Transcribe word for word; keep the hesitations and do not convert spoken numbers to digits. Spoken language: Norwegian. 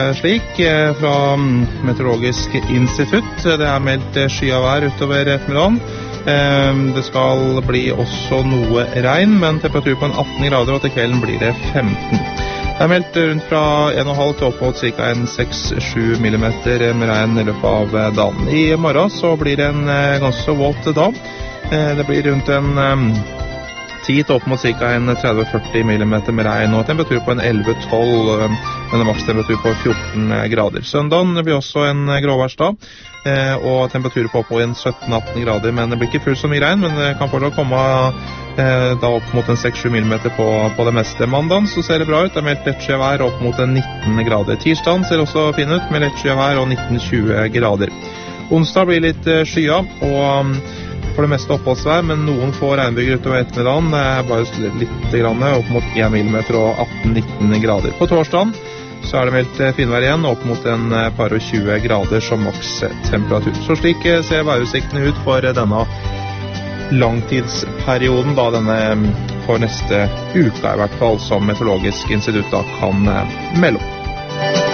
Slik fra Meteorologisk institutt. Det er meldt skyavær utover ettermiddagen. Det skal bli også noe regn, men temperatur på en atten grader, og til kvelden blir det femten. Det er meldt rundt fra en komma fem til opp mot ca. seks til sju millimeter med regn i løpet av dagen. I morgen så blir det en ganske så våt dag. Det blir rundt en ti til opp mot ca. tretti til førti millimeter med regn, og temperatur på en elleve til tolv, med en makstemperatur på fjorten grader. Søndagen blir også en gråværsdag, og temperatur på opp mot en sytten til atten grader, men det blir ikke fullt så mye regn, men det kan fortsatt komme da opp mot en seks til sju millimeter på, på det meste. Mandagen så ser det bra ut, det er meldt lettskyvær opp mot en nitten grader. Tirsdagen ser også fin ut, med lettskyvær og nitten til tjue grader. Onsdag blir litt skya, og for det meste oppholdsvær, men noen få regnbyger utover ettermiddagen, bare litt grann, opp mot en millimeter og atten til nitten grader. På torsdagen så er det meldt finvær igjen, opp mot en par og tjue grader som maks temperatur. Så slik ser værutsiktene ut for denne langtidsperioden, da denne for neste uke i hvert fall, som Meteorologisk institutt da kan melde om.